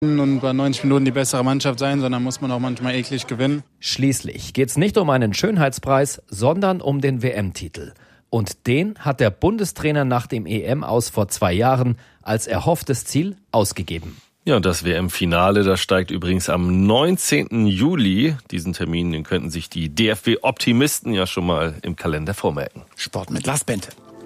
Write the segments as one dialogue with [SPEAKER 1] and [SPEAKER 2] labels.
[SPEAKER 1] und bei 90 Minuten die bessere Mannschaft sein, sondern muss man auch manchmal eklig gewinnen.
[SPEAKER 2] Schließlich geht's nicht um einen Schönheitspreis, sondern um den WM-Titel. Und den hat der Bundestrainer nach dem EM-Aus vor 2 Jahren als erhofftes Ziel ausgegeben.
[SPEAKER 3] Ja, und das WM-Finale, das steigt übrigens am 19. Juli. Diesen Termin, den könnten sich die DFB-Optimisten ja schon mal im Kalender vormerken.
[SPEAKER 4] Sport mit Lars Bente.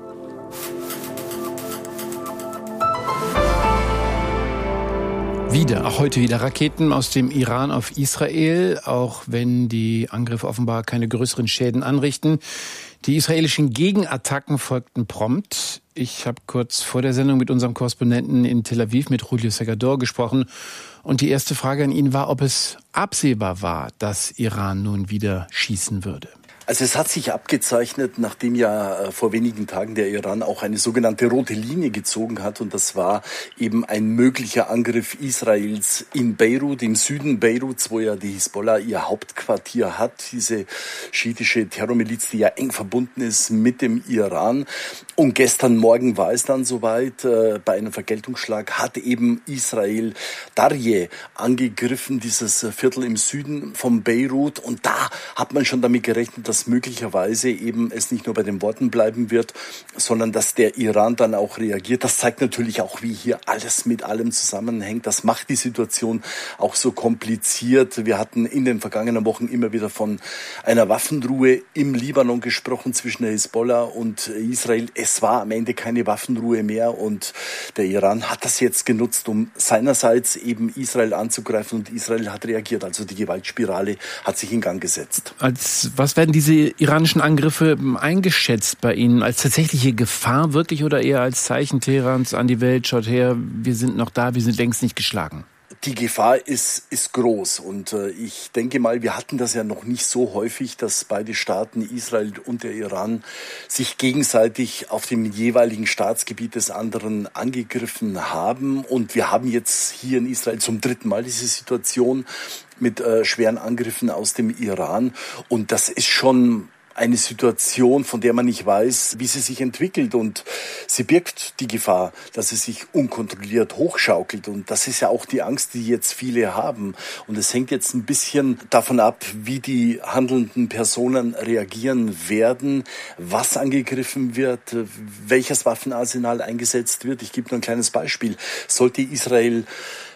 [SPEAKER 4] Auch heute wieder Raketen aus dem Iran auf Israel, auch wenn die Angriffe offenbar keine größeren Schäden anrichten. Die israelischen Gegenattacken folgten prompt. Ich habe kurz vor der Sendung mit unserem Korrespondenten in Tel Aviv, mit Julio Segador, gesprochen. Und die erste Frage an ihn war, ob es absehbar war, dass Iran nun wieder schießen würde.
[SPEAKER 5] Also es hat sich abgezeichnet, nachdem ja vor wenigen Tagen der Iran auch eine sogenannte rote Linie gezogen hat. Und das war eben ein möglicher Angriff Israels in Beirut, im Süden Beiruts, wo ja die Hisbollah ihr Hauptquartier hat. Diese schiitische Terrormiliz, die ja eng verbunden ist mit dem Iran. Und gestern Morgen war es dann soweit. Bei einem Vergeltungsschlag hat eben Israel Darje angegriffen, dieses Viertel im Süden von Beirut. Und da hat man schon damit gerechnet, dass möglicherweise eben es nicht nur bei den Worten bleiben wird, sondern dass der Iran dann auch reagiert. Das zeigt natürlich auch, wie hier alles mit allem zusammenhängt. Das macht die Situation auch so kompliziert. Wir hatten in den vergangenen Wochen immer wieder von einer Waffenruhe im Libanon gesprochen zwischen der Hisbollah und Israel. Es war am Ende keine Waffenruhe mehr und der Iran hat das jetzt genutzt, um seinerseits eben Israel anzugreifen und Israel hat reagiert. Also die Gewaltspirale hat sich in Gang gesetzt.
[SPEAKER 4] Was werden diese iranischen Angriffe eingeschätzt bei Ihnen? Als tatsächliche Gefahr wirklich oder eher als Zeichen Teherans an die Welt? Schaut her, wir sind noch da, wir sind längst nicht geschlagen.
[SPEAKER 5] Die Gefahr ist groß und ich denke mal, wir hatten das ja noch nicht so häufig, dass beide Staaten, Israel und der Iran, sich gegenseitig auf dem jeweiligen Staatsgebiet des anderen angegriffen haben. Und wir haben jetzt hier in Israel zum 3. Mal diese Situation mit schweren Angriffen aus dem Iran. Und das ist schon eine Situation, von der man nicht weiß, wie sie sich entwickelt. Und sie birgt die Gefahr, dass sie sich unkontrolliert hochschaukelt. Und das ist ja auch die Angst, die jetzt viele haben. Und es hängt jetzt ein bisschen davon ab, wie die handelnden Personen reagieren werden, was angegriffen wird, welches Waffenarsenal eingesetzt wird. Ich gebe nur ein kleines Beispiel. Sollte Israel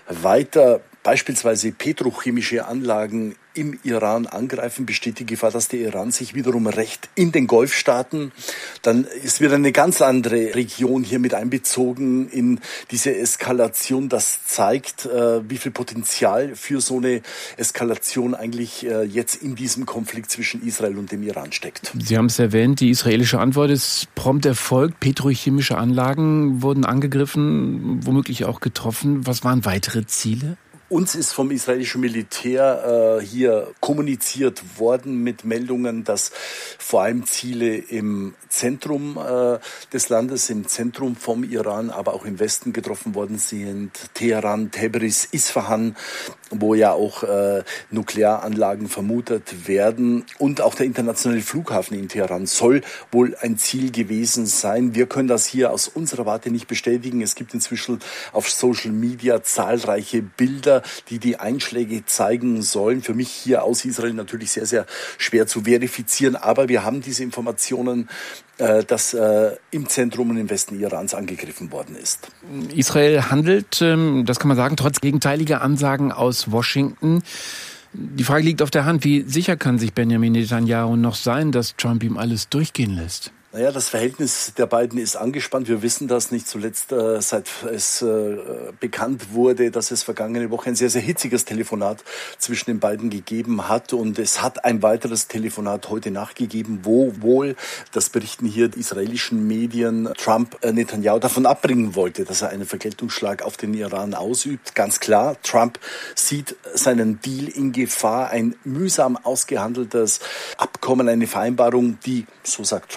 [SPEAKER 5] weiter beispielsweise petrochemische Anlagen im Iran angreifen, besteht die Gefahr, dass der Iran sich wiederum rächt in den Golfstaaten. Dann ist wieder eine ganz andere Region hier mit einbezogen in diese Eskalation. Das zeigt, wie viel Potenzial für so eine Eskalation eigentlich jetzt in diesem Konflikt zwischen Israel und dem Iran steckt.
[SPEAKER 4] Sie haben es erwähnt, die israelische Antwort ist prompt erfolgt. Petrochemische Anlagen wurden angegriffen, womöglich auch getroffen. Was waren weitere Ziele?
[SPEAKER 5] Uns ist vom israelischen Militär hier kommuniziert worden mit Meldungen, dass vor allem Ziele im Zentrum des Landes, im Zentrum vom Iran, aber auch im Westen getroffen worden sind. Teheran, Tabriz, Isfahan, wo ja auch Nuklearanlagen vermutet werden. Und auch der internationale Flughafen in Teheran soll wohl ein Ziel gewesen sein. Wir können das hier aus unserer Warte nicht bestätigen. Es gibt inzwischen auf Social Media zahlreiche Bilder, die die Einschläge zeigen sollen. Für mich hier aus Israel natürlich sehr, sehr schwer zu verifizieren. Aber wir haben diese Informationen, dass im Zentrum und im Westen Irans angegriffen worden ist.
[SPEAKER 4] Israel handelt, das kann man sagen, trotz gegenteiliger Ansagen aus Washington. Die Frage liegt auf der Hand, wie sicher kann sich Benjamin Netanyahu noch sein, dass Trump ihm alles durchgehen lässt?
[SPEAKER 5] Naja, das Verhältnis der beiden ist angespannt. Wir wissen das nicht zuletzt, seit es bekannt wurde, dass es vergangene Woche ein sehr, sehr hitziges Telefonat zwischen den beiden gegeben hat. Und es hat ein weiteres Telefonat heute nachgegeben, wo wohl, das berichten hier die israelischen Medien, Trump Netanyahu davon abbringen wollte, dass er einen Vergeltungsschlag auf den Iran ausübt. Ganz klar, Trump sieht seinen Deal in Gefahr, ein mühsam ausgehandeltes Abkommen, eine Vereinbarung, die, so sagt Trump,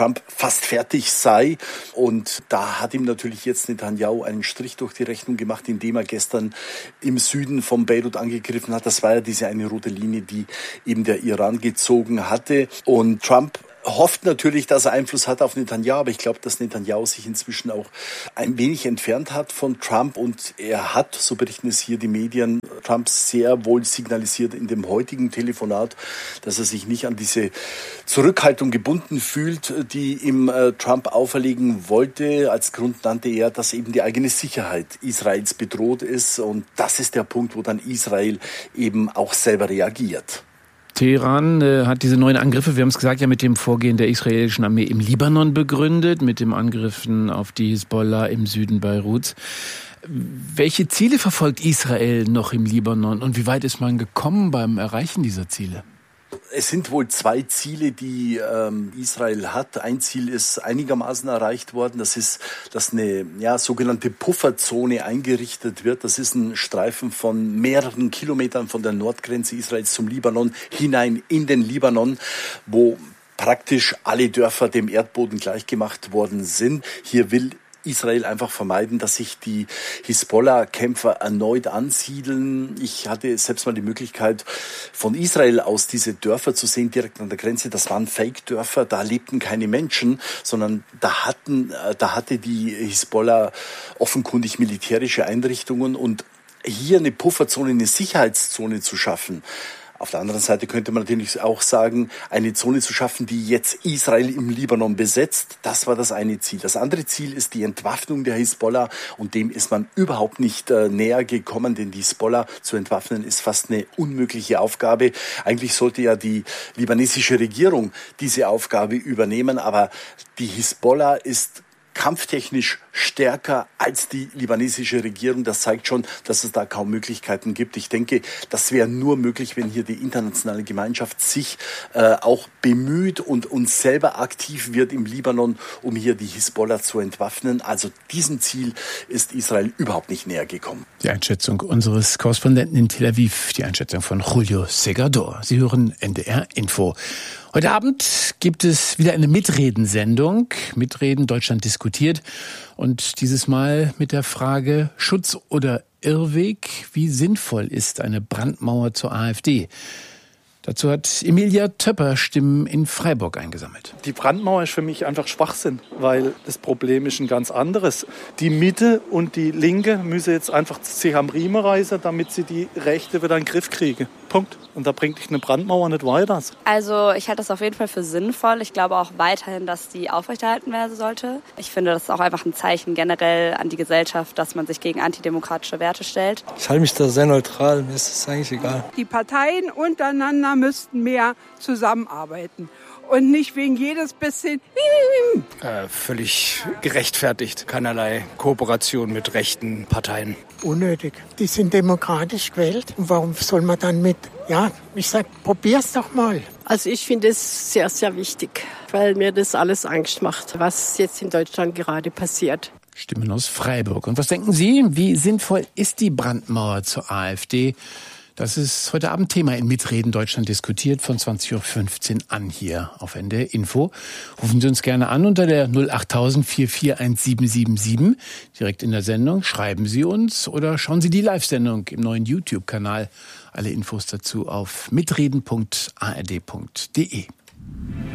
[SPEAKER 5] fast fertig sei. Und da hat ihm natürlich jetzt Netanyahu einen Strich durch die Rechnung gemacht, indem er gestern im Süden von Beirut angegriffen hat. Das war ja diese eine rote Linie, die eben der Iran gezogen hatte. Und Trump hofft natürlich, dass er Einfluss hat auf Netanyahu, aber ich glaube, dass Netanyahu sich inzwischen auch ein wenig entfernt hat von Trump und er hat, so berichten es hier die Medien, Trump sehr wohl signalisiert in dem heutigen Telefonat, dass er sich nicht an diese Zurückhaltung gebunden fühlt, die ihm Trump auferlegen wollte. Als Grund nannte er, dass eben die eigene Sicherheit Israels bedroht ist und das ist der Punkt, wo dann Israel eben auch selber reagiert.
[SPEAKER 4] Teheran hat diese neuen Angriffe, wir haben es gesagt, ja mit dem Vorgehen der israelischen Armee im Libanon begründet, mit dem Angriffen auf die Hisbollah im Süden Beiruts. Welche Ziele verfolgt Israel noch im Libanon und wie weit ist man gekommen beim Erreichen dieser Ziele?
[SPEAKER 5] Es sind wohl zwei Ziele, die Israel hat. Ein Ziel ist einigermaßen erreicht worden. Das ist, dass eine sogenannte Pufferzone eingerichtet wird. Das ist ein Streifen von mehreren Kilometern von der Nordgrenze Israels zum Libanon hinein in den Libanon, wo praktisch alle Dörfer dem Erdboden gleichgemacht worden sind. Hier will Israel einfach vermeiden, dass sich die Hisbollah-Kämpfer erneut ansiedeln. Ich hatte selbst mal die Möglichkeit, von Israel aus diese Dörfer zu sehen, direkt an der Grenze. Das waren Fake-Dörfer, da lebten keine Menschen, sondern da hatte die Hisbollah offenkundig militärische Einrichtungen und hier eine Pufferzone, eine Sicherheitszone zu schaffen. Auf der anderen Seite könnte man natürlich auch sagen, eine Zone zu schaffen, die jetzt Israel im Libanon besetzt. Das war das eine Ziel. Das andere Ziel ist die Entwaffnung der Hisbollah und dem ist man überhaupt nicht näher gekommen, denn die Hisbollah zu entwaffnen ist fast eine unmögliche Aufgabe. Eigentlich sollte ja die libanesische Regierung diese Aufgabe übernehmen, aber die Hisbollah ist kampftechnisch stärker als die libanesische Regierung. Das zeigt schon, dass es da kaum Möglichkeiten gibt. Ich denke, das wäre nur möglich, wenn hier die internationale Gemeinschaft sich auch bemüht und uns selber aktiv wird im Libanon, um hier die Hisbollah zu entwaffnen. Also diesem Ziel ist Israel überhaupt nicht näher gekommen.
[SPEAKER 4] Die Einschätzung unseres Korrespondenten in Tel Aviv, die Einschätzung von Julio Segador. Sie hören NDR Info. Heute Abend gibt es wieder eine Mitredensendung. Mitreden, Deutschland diskutiert. Und dieses Mal mit der Frage Schutz oder Irrweg. Wie sinnvoll ist eine Brandmauer zur AfD? Dazu hat Emilia Töpper Stimmen in Freiburg eingesammelt.
[SPEAKER 6] Die Brandmauer ist für mich einfach Schwachsinn, weil das Problem ist ein ganz anderes. Die Mitte und die Linke müssen jetzt einfach sich am Riemen reißen, damit sie die Rechte wieder in den Griff kriegen. Punkt. Und da bringt dich eine Brandmauer nicht weiter.
[SPEAKER 7] Also ich halte das auf jeden Fall für sinnvoll. Ich glaube auch weiterhin, dass die aufrechterhalten werden sollte. Ich finde, das ist auch einfach ein Zeichen generell an die Gesellschaft, dass man sich gegen antidemokratische Werte stellt.
[SPEAKER 8] Ich halte mich da sehr neutral, mir ist es eigentlich egal.
[SPEAKER 9] Die Parteien untereinander müssten mehr zusammenarbeiten. Und nicht wegen jedes bisschen.
[SPEAKER 10] Völlig gerechtfertigt. Keinerlei Kooperation mit rechten Parteien.
[SPEAKER 11] Unnötig. Die sind demokratisch gewählt. Und warum soll man dann probier's doch mal.
[SPEAKER 12] Also ich finde es sehr, sehr wichtig, weil mir das alles Angst macht, was jetzt in Deutschland gerade passiert.
[SPEAKER 4] Stimmen aus Freiburg. Und was denken Sie? Wie sinnvoll ist die Brandmauer zur AfD? Das ist heute Abend Thema in Mitreden Deutschland diskutiert von 20.15 Uhr an hier auf NDR Info. Rufen Sie uns gerne an unter der 08000 441777 direkt in der Sendung. Schreiben Sie uns oder schauen Sie die Live-Sendung im neuen YouTube-Kanal. Alle Infos dazu auf mitreden.ard.de.